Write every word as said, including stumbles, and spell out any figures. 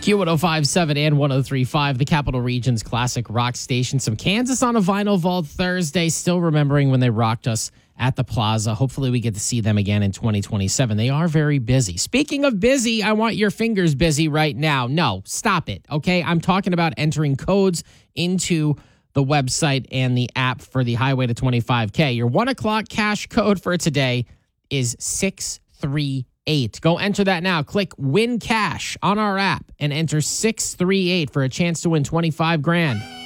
Q one oh five point seven and one oh three point five, the Capital Region's classic rock station. Some Kansas on a Vinyl Vault Thursday. Still remembering when they rocked us at the Plaza. Hopefully we get to see them again in twenty twenty-seven. They are very busy. Speaking of busy, I want your fingers busy right now. No, stop it, okay? I'm talking about entering codes into the website and the app for the Highway to twenty-five K. Your one o'clock cash code for today is six three eight. Go enter that now. Click Win Cash on our app and enter six three eight for a chance to win twenty-five grand.